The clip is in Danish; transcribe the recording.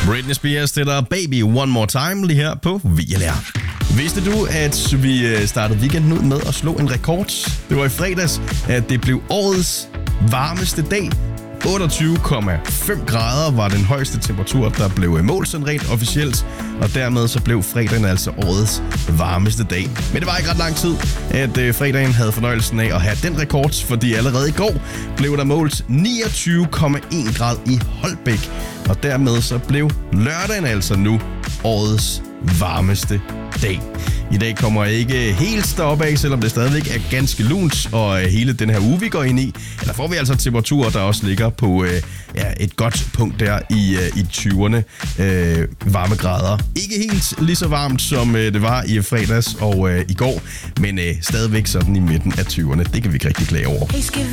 Britney Spears stiller Baby One More Time lige her på VLR. Vidste du, at vi startede weekenden ud med at slå en rekord? Det var i fredags, at det blev årets varmeste dag. 28,5 grader var den højeste temperatur, der blev målt sådan rent officielt, og dermed så blev fredagen altså årets varmeste dag. Men det var ikke ret lang tid, at fredagen havde fornøjelsen af at have den rekord, fordi allerede i går blev der målt 29,1 grad i Holbæk, og dermed så blev lørdagen altså nu årets varmeste dag. I dag kommer jeg ikke helt stoppe af, selvom det stadigvæk er ganske lunt, og hele den her uge, vi går ind i, der får vi altså temperaturer, der også ligger på et godt punkt der i 20'erne varmegrader. Ikke helt lige så varmt, som det var i fredags og i går, men stadigvæk sådan i midten af 20'erne. Det kan vi ikke rigtig klage over.